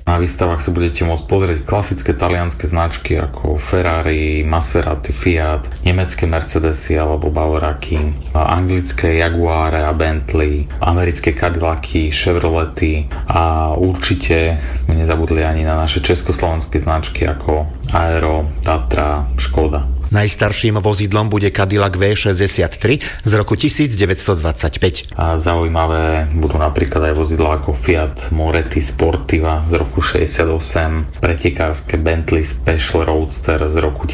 Na výstavách sa budete môcť pozrieť klasické talianske značky ako Ferrari, Maserati, Fiat, nemecké Mercedesy alebo Bavoraki, anglické Jaguare a Bentley, americké Cadillacy, Chevrolety a určite sme nezabudli ani na naše československé značky ako Aero, Tatra, Škoda. Najstarším vozidlom bude Cadillac V63 z roku 1925. A zaujímavé budú napríklad aj vozidlá ako Fiat Moretti Sportiva z roku 68, pretekárske Bentley Special Roadster z roku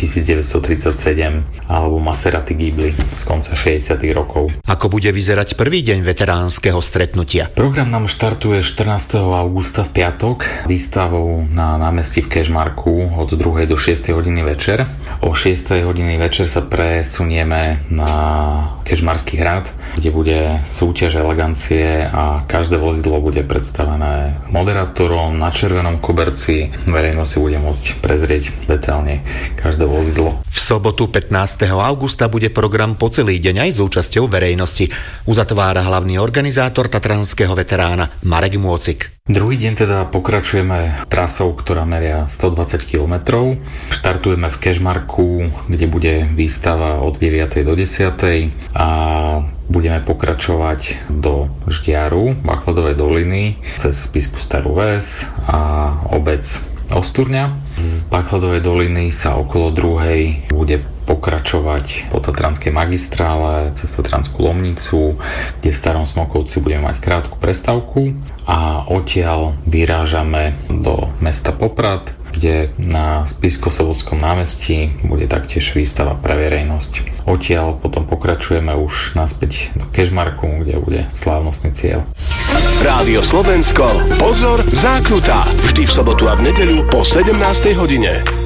1937 alebo Maserati Ghibli z konca 60. rokov. Ako bude vyzerať prvý deň veteránskeho stretnutia? Program nám štartuje 14. augusta v piatok výstavou na námestí v Kežmarku od 2. do 6. hodiny večer. O 6. hodiny večer sa presunieme na Kežmarský hrad, kde bude súťaž elegancie a každé vozidlo bude predstavené moderátorom na červenom koberci. Verejnosť si bude môcť prezrieť detailne každé vozidlo. V sobotu 15. augusta bude program po celý deň aj s účasťou verejnosti. Uzatvára hlavný organizátor tatranského veterána Marek Môcik. Druhý deň teda pokračujeme trasou, ktorá meria 120 km. Štartujeme v Kežmarku, kde bude výstava od 9. do 10. a budeme pokračovať do Ždiaru, Bakladovej doliny, cez Spišskú Starú Ves a obec Osturňa. Z Bakladovej doliny sa okolo 2. bude pokračovať po Tatranskej magistrále cez Tatranskú Lomnicu, kde v Starom Smokovci budeme mať krátku prestávku a odtiaľ vyrážame do mesta Poprad, kde na Spišsko-Sobotskom námestí bude taktiež výstava pre verejnosť. Odtiaľ potom pokračujeme už naspäť do Kežmarku, kde bude slávnostný cieľ. Rádio Slovensko, pozor, zákruta! Vždy v sobotu a v nedeľu po 17. hodine.